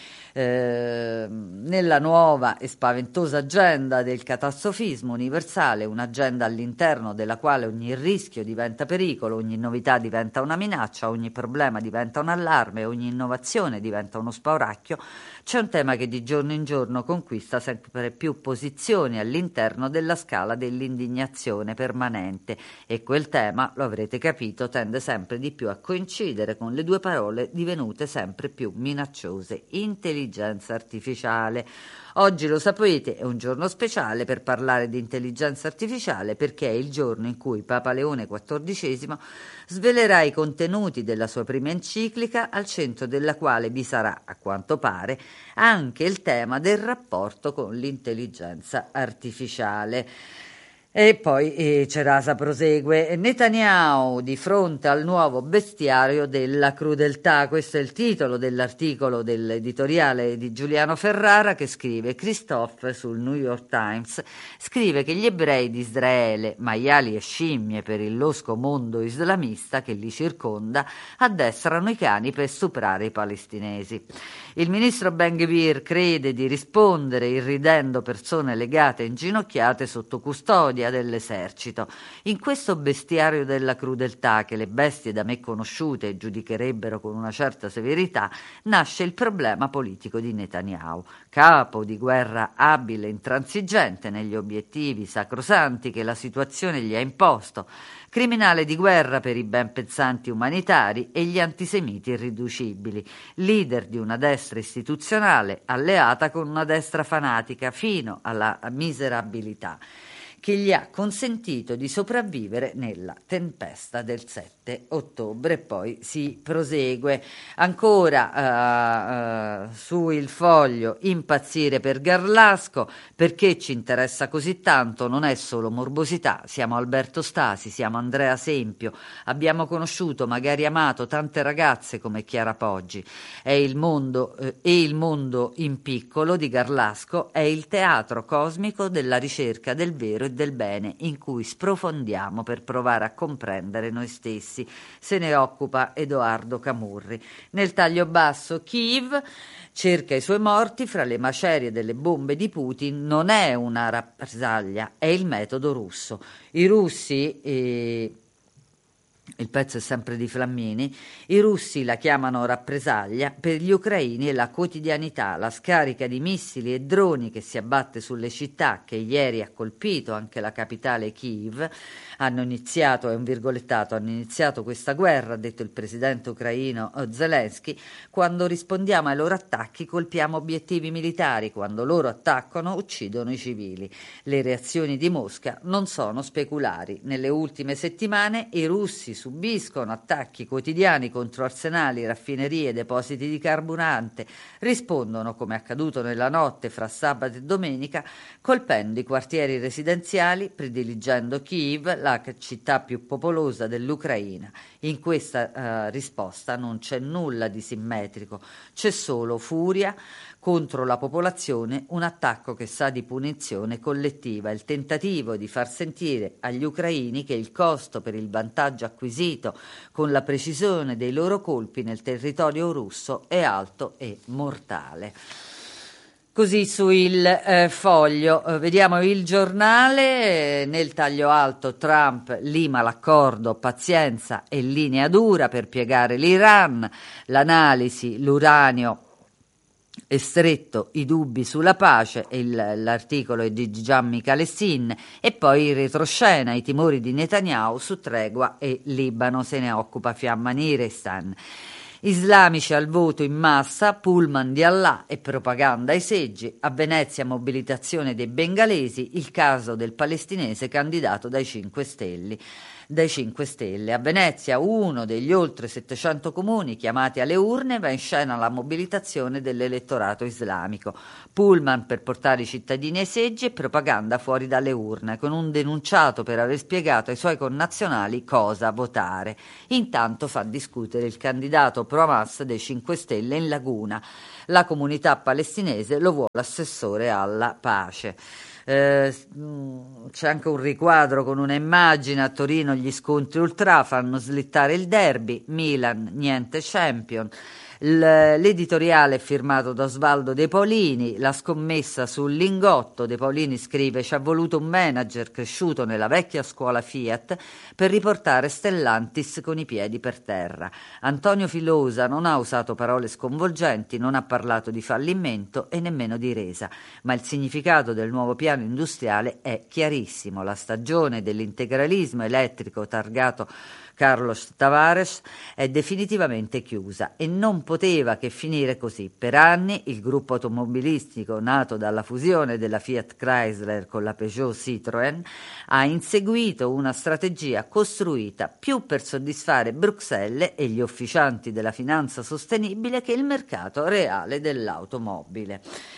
Eh, nella nuova e spaventosa agenda del catastrofismo universale, un'agenda all'interno della quale ogni rischio diventa pericolo, ogni novità diventa una minaccia, ogni problema diventa un allarme, ogni innovazione diventa uno spauracchio, c'è un tema che di giorno in giorno conquista sempre più posizioni all'interno della scala dell'indignazione permanente, e quel tema, lo avrete capito, tende sempre di più a coincidere con le due parole divenute sempre più minacciose: intelligenza artificiale. Oggi, lo sapete, è un giorno speciale per parlare di intelligenza artificiale, perché è il giorno in cui Papa Leone quattordicesimo svelerà i contenuti della sua prima enciclica, al centro della quale vi sarà, a quanto pare, anche il tema del rapporto con l'intelligenza artificiale. E poi eh, Cerasa prosegue: Netanyahu di fronte al nuovo bestiario della crudeltà. Questo è il titolo dell'articolo dell'editoriale di Giuliano Ferrara, che scrive: Christophe sul New York Times scrive che gli ebrei di Israele, maiali e scimmie per il losco mondo islamista che li circonda, addestrano i cani per stuprare i palestinesi. Il ministro Ben-Gvir crede di rispondere irridendo persone legate e inginocchiate sotto custodia dell'esercito. In questo bestiario della crudeltà, che le bestie da me conosciute giudicherebbero con una certa severità, nasce il problema politico di Netanyahu, capo di guerra abile e intransigente negli obiettivi sacrosanti che la situazione gli ha imposto, criminale di guerra per i ben pensanti umanitari e gli antisemiti irriducibili, leader di una destra istituzionale alleata con una destra fanatica fino alla miserabilità, che gli ha consentito di sopravvivere nella tempesta del sette ottobre. Poi si prosegue ancora uh, uh, su Il Foglio: impazzire per Garlasco, perché ci interessa così tanto, non è solo morbosità, siamo Alberto Stasi, siamo Andrea Sempio, abbiamo conosciuto, magari amato, tante ragazze come Chiara Poggi. È il mondo eh, e il mondo in piccolo di Garlasco è il teatro cosmico della ricerca del vero e del bene, in cui sprofondiamo per provare a comprendere noi stessi. Se ne occupa Edoardo Camurri. Nel taglio basso: Kiev cerca i suoi morti fra le macerie delle bombe di Putin, non è una rappresaglia, è il metodo russo. I russi eh, il pezzo è sempre di Flammini, i russi la chiamano rappresaglia, per gli ucraini è la quotidianità, la scarica di missili e droni che si abbatte sulle città, che ieri ha colpito anche la capitale Kiev. Hanno iniziato, è un virgolettato, hanno iniziato questa guerra, ha detto il presidente ucraino Zelensky, quando rispondiamo ai loro attacchi colpiamo obiettivi militari, quando loro attaccano uccidono i civili. Le reazioni di Mosca non sono speculari. Nelle ultime settimane i russi subiscono attacchi quotidiani contro arsenali, raffinerie, depositi di carburante, rispondono, come accaduto nella notte fra sabato e domenica, colpendo i quartieri residenziali, prediligendo Kiev, la città più popolosa dell'Ucraina. In questa uh, risposta non c'è nulla di simmetrico, c'è solo furia contro la popolazione, un attacco che sa di punizione collettiva, il tentativo di far sentire agli ucraini che il costo per il vantaggio acquisito con la precisione dei loro colpi nel territorio russo è alto e mortale. Così su Il eh, Foglio. Eh, vediamo Il Giornale, eh, nel taglio alto: Trump lima l'accordo, pazienza e linea dura per piegare l'Iran, l'analisi, l'uranio è stretto, i dubbi sulla pace, il, l'articolo è di Gianni Calessin, e poi il retroscena, i timori di Netanyahu su tregua e Libano, se ne occupa Fiamma Nirestan. Islamici al voto in massa, pullman di Allah e propaganda ai seggi. A Venezia mobilitazione dei bengalesi, il caso del palestinese candidato dai cinque Stelle. Dai cinque Stelle. A Venezia, uno degli oltre settecento comuni chiamati alle urne, va in scena la mobilitazione dell'elettorato islamico. Pullman per portare i cittadini ai seggi e propaganda fuori dalle urne, con un denunciato per aver spiegato ai suoi connazionali cosa votare. Intanto fa discutere il candidato pro Hamas dei cinque Stelle in Laguna. La comunità palestinese lo vuole assessore alla pace. Eh, c'è anche un riquadro con una immagine: a Torino gli scontri ultra fanno slittare il derby, Milan niente champion. L'editoriale è firmato da Osvaldo De Paolini, la scommessa sul lingotto. De Paolini scrive: ci ha voluto un manager cresciuto nella vecchia scuola Fiat per riportare Stellantis con i piedi per terra. Antonio Filosa non ha usato parole sconvolgenti, non ha parlato di fallimento e nemmeno di resa, ma il significato del nuovo piano industriale è chiarissimo. La stagione dell'integralismo elettrico targato Carlos Tavares è definitivamente chiusa e non poteva che finire così. Per anni il gruppo automobilistico, nato dalla fusione della Fiat Chrysler con la Peugeot Citroën, ha inseguito una strategia costruita più per soddisfare Bruxelles e gli officianti della finanza sostenibile che il mercato reale dell'automobile.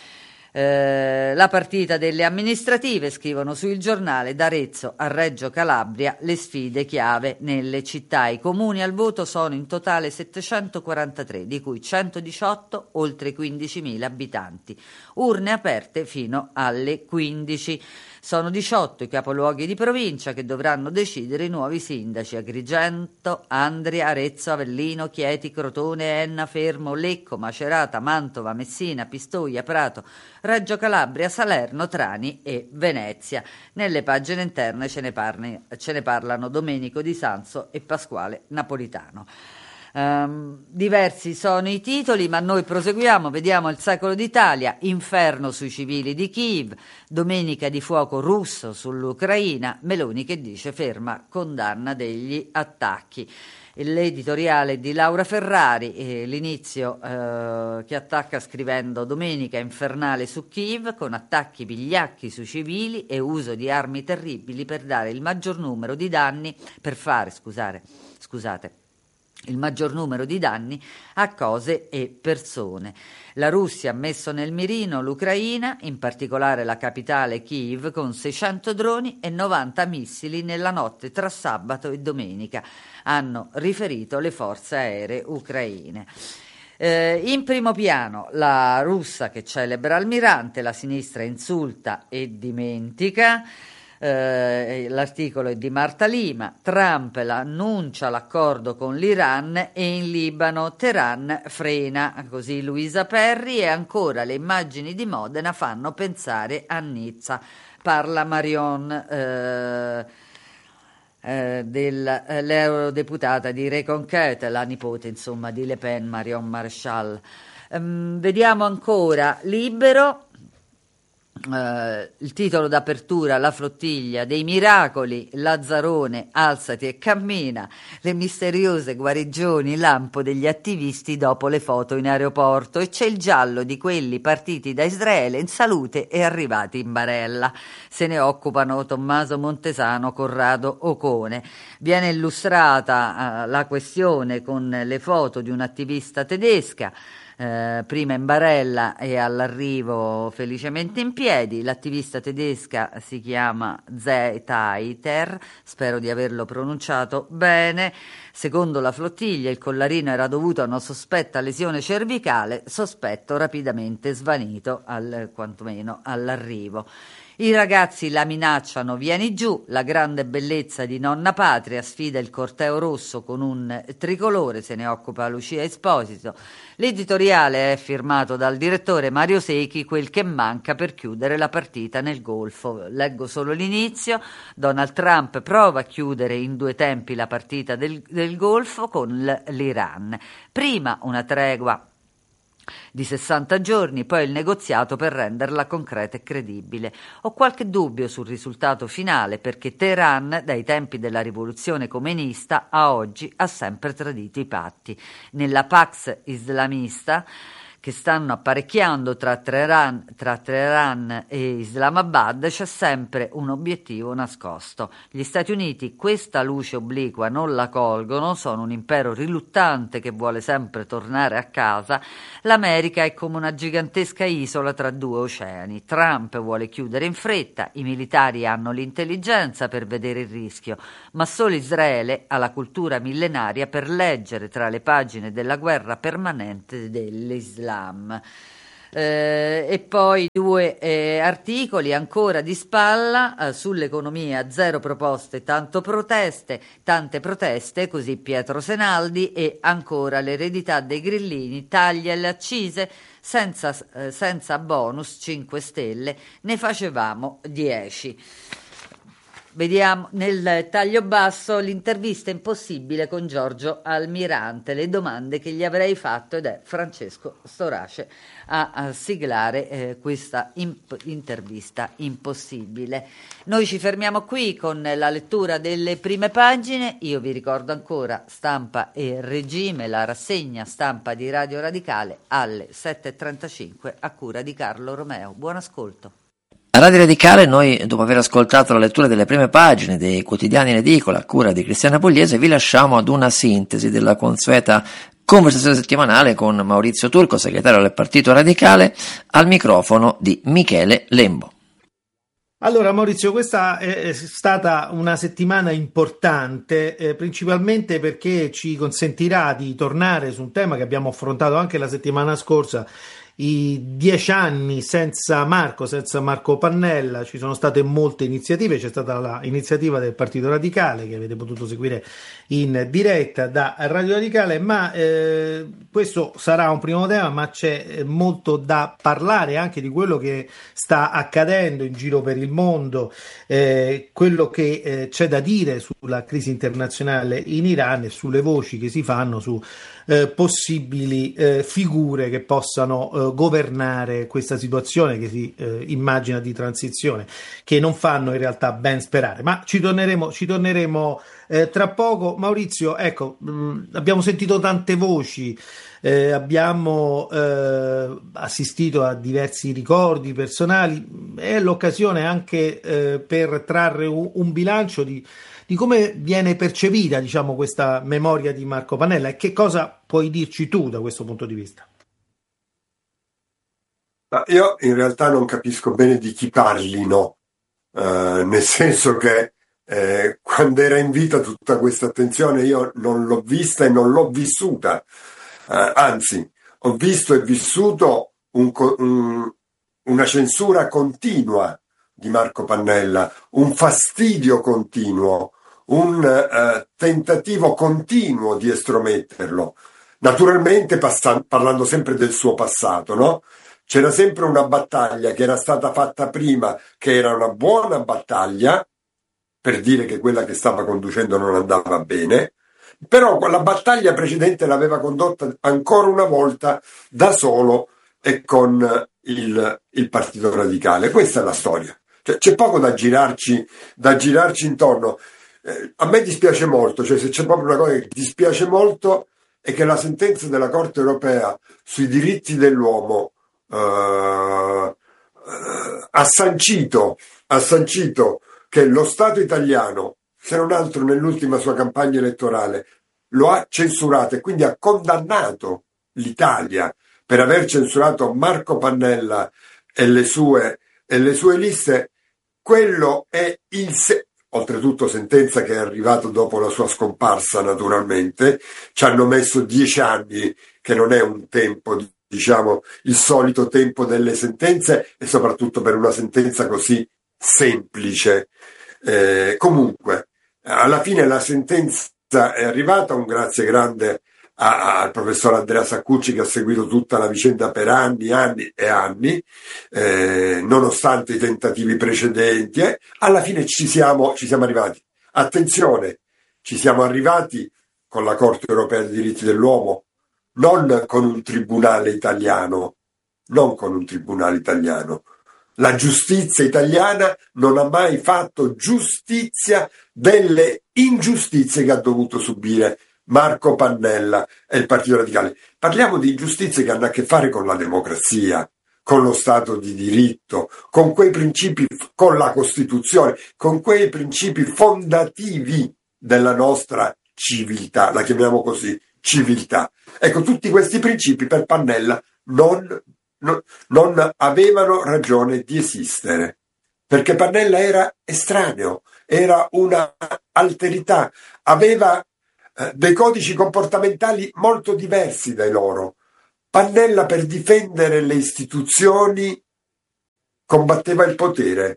Eh, la partita delle amministrative, scrivono sul giornale, da Arezzo a Reggio Calabria le sfide chiave nelle città. I comuni al voto sono in totale settecentoquarantatré, di cui centodiciotto oltre quindicimila abitanti. Urne aperte fino alle quindici. Sono diciotto i capoluoghi di provincia che dovranno decidere i nuovi sindaci: Agrigento, Andria, Arezzo, Avellino, Chieti, Crotone, Enna, Fermo, Lecco, Macerata, Mantova, Messina, Pistoia, Prato, Reggio Calabria, Salerno, Trani e Venezia. Nelle pagine interne ce ne, parli, ce ne parlano Domenico Di Sanzo e Pasquale Napolitano. Um, diversi sono i titoli, ma noi proseguiamo. Vediamo il Secolo d'Italia: inferno sui civili di Kiev, domenica di fuoco russo sull'Ucraina, Meloni che dice ferma condanna degli attacchi. L'editoriale di Laura Ferrari, eh, l'inizio eh, che attacca scrivendo: domenica infernale su Kiev, con attacchi vigliacchi sui civili e uso di armi terribili per dare il maggior numero di danni per fare scusare, scusate il maggior numero di danni a cose e persone. La Russia ha messo nel mirino l'Ucraina, in particolare la capitale Kiev, con seicento droni e novanta missili nella notte tra sabato e domenica, hanno riferito le forze aeree ucraine. Eh, in primo piano la russa che celebra Almirante, la sinistra insulta e dimentica. Eh, l'articolo è di Marta Lima. Trump annuncia l'accordo con l'Iran e in Libano Teheran frena, così Luisa Perri. E ancora le immagini di Modena fanno pensare a Nizza, parla Marion eh, eh, dell'eurodeputata eh, di Reconquête, la nipote insomma di Le Pen, Marion Maréchal. Um, vediamo ancora Libero. Uh, il titolo d'apertura: la flottiglia dei miracoli, Lazzarone alzati e cammina, le misteriose guarigioni lampo degli attivisti dopo le foto in aeroporto, e c'è il giallo di quelli partiti da Israele in salute e arrivati in barella. Se ne occupano Tommaso Montesano, Corrado Ocone. Viene illustrata uh, la questione con le foto di un'attivista tedesca, Eh, prima in barella e all'arrivo felicemente in piedi. L'attivista tedesca si chiama Zeitaiter, spero di averlo pronunciato bene. Secondo la flottiglia il collarino era dovuto a una sospetta lesione cervicale, sospetto rapidamente svanito, al, quantomeno all'arrivo. I ragazzi la minacciano, vieni giù, la grande bellezza di Nonna Patria sfida il corteo rosso con un tricolore, se ne occupa Lucia Esposito. L'editoriale è firmato dal direttore Mario Secchi, quel che manca per chiudere la partita nel Golfo. Leggo solo l'inizio. Donald Trump prova a chiudere in due tempi la partita del, del Golfo con l'Iran. Prima una tregua di sessanta giorni, poi il negoziato per renderla concreta e credibile. Ho qualche dubbio sul risultato finale, perché Teheran, dai tempi della rivoluzione khomeista a oggi, ha sempre tradito i patti. Nella Pax islamista che stanno apparecchiando tra Teheran, tra Teheran e Islamabad c'è sempre un obiettivo nascosto. Gli Stati Uniti questa luce obliqua non la colgono, sono un impero riluttante che vuole sempre tornare a casa. L'America è come una gigantesca isola tra due oceani. Trump vuole chiudere in fretta, i militari hanno l'intelligenza per vedere il rischio, ma solo Israele ha la cultura millenaria per leggere tra le pagine della guerra permanente dell'Islam. Eh, e poi due eh, articoli ancora di spalla eh, sull'economia: zero proposte, tanto proteste, tante proteste, così Pietro Senaldi. E ancora l'eredità dei grillini, taglia le accise, senza, eh, senza bonus cinque stelle, ne facevamo dieci. Vediamo nel taglio basso l'intervista impossibile con Giorgio Almirante, le domande che gli avrei fatto, ed è Francesco Storace a, a siglare eh, questa imp- intervista impossibile. Noi ci fermiamo qui con la lettura delle prime pagine. Io vi ricordo ancora Stampa e Regime, la rassegna stampa di Radio Radicale alle sette e trentacinque a cura di Carlo Romeo. Buon ascolto. A Radio Radicale noi, dopo aver ascoltato la lettura delle prime pagine dei quotidiani in edicola a cura di Cristiana Pugliese, vi lasciamo ad una sintesi della consueta Conversazione settimanale con Maurizio Turco, segretario del Partito Radicale, al microfono di Michele Lembo. Allora Maurizio, questa è stata una settimana importante, eh, principalmente perché ci consentirà di tornare su un tema che abbiamo affrontato anche la settimana scorsa, i dieci anni senza Marco, senza Marco Pannella. Ci sono state molte iniziative, c'è stata l'iniziativa del Partito Radicale che avete potuto seguire in diretta da Radio Radicale, ma eh, questo sarà un primo tema, ma c'è molto da parlare anche di quello che sta accadendo in giro per il mondo, eh, quello che eh, c'è da dire sulla crisi internazionale in Iran e sulle voci che si fanno su eh, possibili eh, figure che possano eh, governare questa situazione che si eh, immagina di transizione, che non fanno in realtà ben sperare. Ma ci torneremo, ci torneremo eh, tra poco. Maurizio, ecco, mh, abbiamo sentito tante voci, eh, abbiamo eh, assistito a diversi ricordi personali, è l'occasione anche eh, per trarre un, un bilancio di di come viene percepita, diciamo, questa memoria di Marco Pannella e che cosa puoi dirci tu da questo punto di vista? Io in realtà non capisco bene di chi parlino, eh, nel senso che eh, quando era in vita tutta questa attenzione io non l'ho vista e non l'ho vissuta, eh, anzi ho visto e vissuto un, un, una censura continua di Marco Pannella, un fastidio continuo, un uh, tentativo continuo di estrometterlo, naturalmente passa- parlando sempre del suo passato, no? C'era sempre una battaglia che era stata fatta prima, che era una buona battaglia, per dire che quella che stava conducendo non andava bene, però quella battaglia precedente l'aveva condotta ancora una volta da solo e con il, il Partito Radicale. Questa è la storia. Cioè, c'è poco da girarci, da girarci intorno. Eh, a me dispiace molto, cioè se c'è proprio una cosa che dispiace molto è che la sentenza della Corte Europea sui diritti dell'uomo eh, eh, ha sancito, ha sancito che lo Stato italiano, se non altro nell'ultima sua campagna elettorale, lo ha censurato e quindi ha condannato l'Italia per aver censurato Marco Pannella e le sue, e le sue liste. Quello è il se- oltretutto sentenza che è arrivata dopo la sua scomparsa, naturalmente. Ci hanno messo dieci anni, che non è un tempo, diciamo, il solito tempo delle sentenze, e soprattutto per una sentenza così semplice. Eh, comunque, alla fine la sentenza è arrivata, un grazie grande al professor Andrea Saccucci, che ha seguito tutta la vicenda per anni, anni e anni, eh, nonostante i tentativi precedenti, eh, alla fine ci siamo, ci siamo arrivati. Attenzione, ci siamo arrivati con la Corte Europea dei Diritti dell'Uomo, non con un tribunale italiano, non con un tribunale italiano. La giustizia italiana non ha mai fatto giustizia delle ingiustizie che ha dovuto subire Marco Pannella e il Partito Radicale. Parliamo di ingiustizie che hanno a che fare con la democrazia, con lo Stato di diritto, con quei principi, con la Costituzione, con quei principi fondativi della nostra civiltà, la chiamiamo così, civiltà. Ecco, tutti questi principi per Pannella non, non, non avevano ragione di esistere, perché Pannella era estraneo, era una alterità, aveva dei codici comportamentali molto diversi dai loro. Pannella, per difendere le istituzioni, combatteva il potere.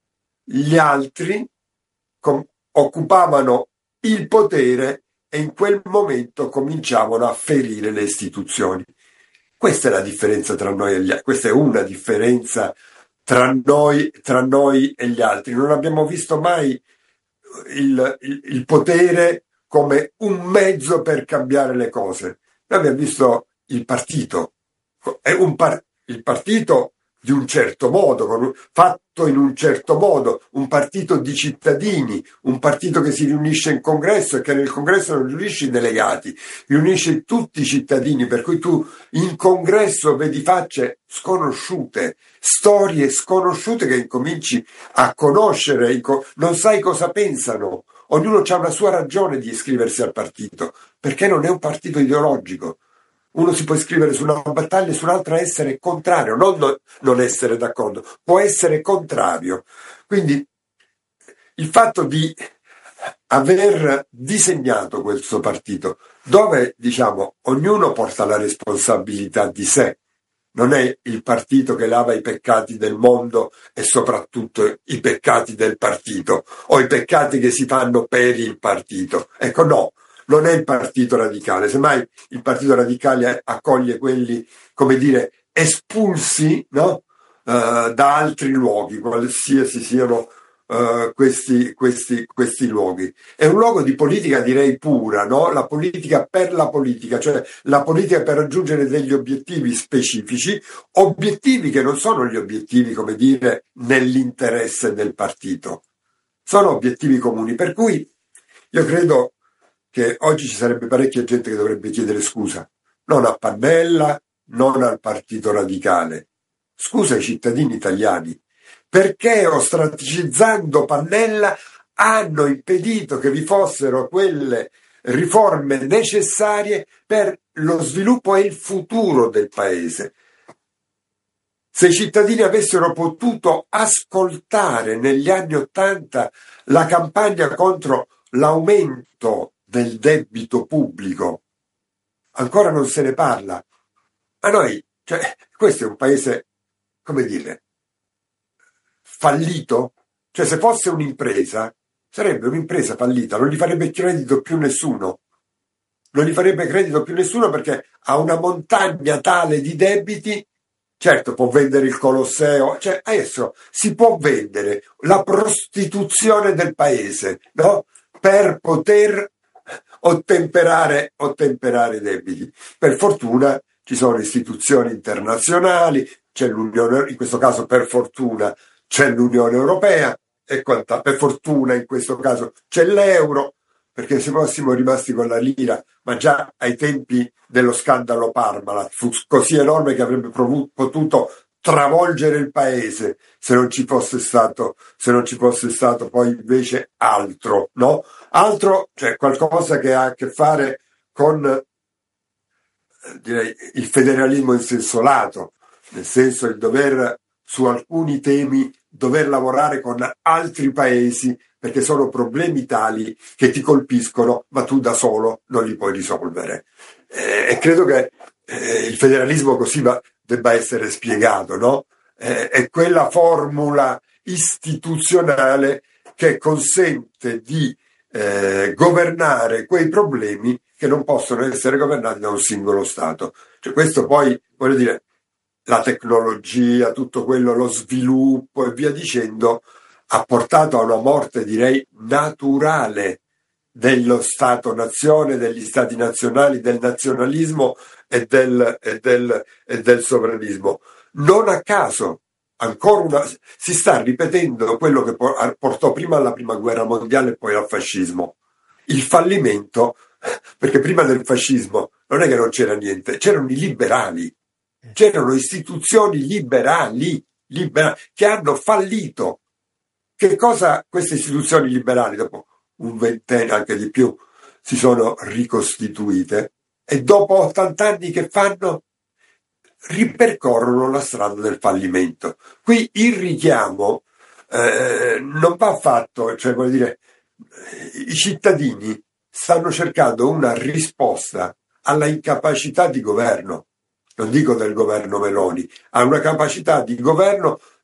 Gli altri com- occupavano il potere e in quel momento cominciavano a ferire le istituzioni. Questa è la differenza tra noi e gli altri. Questa è una differenza tra noi, tra noi e gli altri. Non abbiamo visto mai il, il, il potere come un mezzo per cambiare le cose. Noi abbiamo visto il partito, è un par- il partito di un certo modo, con un, fatto in un certo modo, un partito di cittadini, un partito che si riunisce in congresso e che nel congresso non riunisce i delegati, riunisce tutti i cittadini, per cui tu in congresso vedi facce sconosciute, storie sconosciute che incominci a conoscere, non sai cosa pensano ognuno ha una sua ragione di iscriversi al partito, perché non è un partito ideologico. Uno si può iscrivere su una battaglia e su un'altra essere contrario, non, non, non essere d'accordo, può essere contrario. Quindi il fatto di aver disegnato questo partito, dove diciamo ognuno porta la responsabilità di sé, non è il partito che lava i peccati del mondo e soprattutto i peccati del partito o i peccati che si fanno per il partito. Ecco, no, non è il partito radicale, semmai il partito radicale accoglie quelli, come dire, espulsi, no? uh, da altri luoghi, qualsiasi siano Uh, questi, questi, questi luoghi. È un luogo di politica, direi, pura, no? La politica per la politica, cioè la politica per raggiungere degli obiettivi specifici, obiettivi che non sono gli obiettivi, come dire, nell'interesse del partito, sono obiettivi comuni. Per cui io credo che oggi ci sarebbe parecchia gente che dovrebbe chiedere scusa, non a Pannella, non al Partito Radicale, scusa ai cittadini italiani, perché ostraticizzando Pannella hanno impedito che vi fossero quelle riforme necessarie per lo sviluppo e il futuro del paese. Se i cittadini avessero potuto ascoltare negli anni Ottanta la campagna contro l'aumento del debito pubblico, ancora non se ne parla. Ma noi, cioè, questo è un paese, come dire, fallito? Cioè, se fosse un'impresa, sarebbe un'impresa fallita, non gli farebbe credito più nessuno. Non gli farebbe credito più nessuno perché ha una montagna tale di debiti. Certo, può vendere il Colosseo, cioè adesso si può vendere la prostituzione del paese, no? Per poter ottemperare, ottemperare i debiti. Per fortuna ci sono istituzioni internazionali, c'è l'Unione, in questo caso per fortuna c'è l'Unione Europea, e quanta, per fortuna in questo caso c'è l'euro, perché se fossimo rimasti con la lira, ma già ai tempi dello scandalo Parmalat fu così enorme che avrebbe provu- potuto travolgere il paese se non ci fosse stato, se non ci fosse stato poi invece altro, no? Altro, cioè qualcosa che ha a che fare con, eh, direi, il federalismo in senso lato, nel senso il dover su alcuni temi dover lavorare con altri paesi perché sono problemi tali che ti colpiscono, ma tu da solo non li puoi risolvere. E eh, credo che eh, il federalismo così va, debba essere spiegato, no? Eh, è quella formula istituzionale che consente di eh, governare quei problemi che non possono essere governati da un singolo Stato. Cioè, questo poi, voglio dire, la tecnologia, tutto quello, lo sviluppo e via dicendo, ha portato a una morte, direi, naturale dello Stato-nazione, degli Stati nazionali, del nazionalismo e del, e del, e del sovranismo. Non a caso, ancora una, si sta ripetendo quello che portò prima alla Prima Guerra Mondiale e poi al fascismo. Il fallimento, perché prima del fascismo non è che non c'era niente, c'erano i liberali. C'erano istituzioni liberali, liberali che hanno fallito. Che cosa queste istituzioni liberali, dopo un ventennio, anche di più, si sono ricostituite e dopo ottanta anni che fanno? Ripercorrono la strada del fallimento. Qui il richiamo eh, non va fatto, cioè vuol dire, i cittadini stanno cercando una risposta alla incapacità di governo. Non dico del governo Meloni, ha una capacità di governo